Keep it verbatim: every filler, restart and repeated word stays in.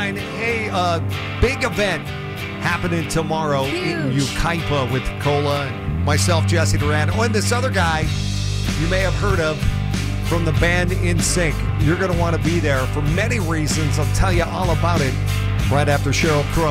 line. Hey, uh, big event happening tomorrow in Huge. Yucaipa with Cola. Myself, Jesse Duran. Oh, and this other guy you may have heard of from the band In Sync. You're going to want to be there for many reasons. I'll tell you all about it right after Sheryl Crow.